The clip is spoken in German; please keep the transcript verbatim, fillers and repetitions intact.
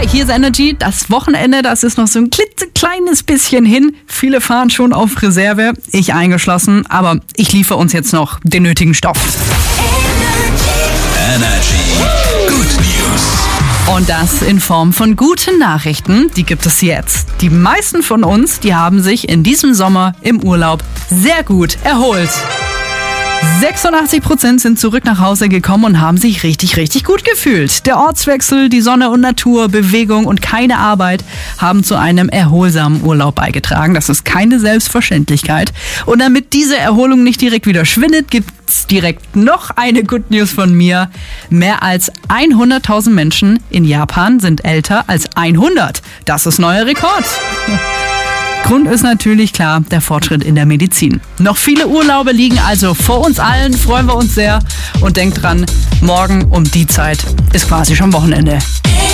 hier ist Energy. Das Wochenende, das ist noch so ein klitzekleines bisschen hin. Viele fahren schon auf Reserve, ich eingeschlossen. Aber ich liefere uns jetzt noch den nötigen Stoff. Energy. Good News. Und das in Form von guten Nachrichten, die gibt es jetzt. Die meisten von uns, die haben sich in diesem Sommer im Urlaub sehr gut erholt. sechsundachtzig Prozent sind zurück nach Hause gekommen und haben sich richtig, richtig gut gefühlt. Der Ortswechsel, die Sonne und Natur, Bewegung und keine Arbeit haben zu einem erholsamen Urlaub beigetragen. Das ist keine Selbstverständlichkeit. Und damit diese Erholung nicht direkt wieder schwindet, gibt's direkt noch eine Good News von mir. Mehr als hunderttausend Menschen in Japan sind älter als hundert. Das ist neuer Rekord. Grund ist natürlich klar, der Fortschritt in der Medizin. Noch viele Urlaube liegen also vor uns allen, freuen wir uns sehr. Und denkt dran, morgen um die Zeit ist quasi schon Wochenende.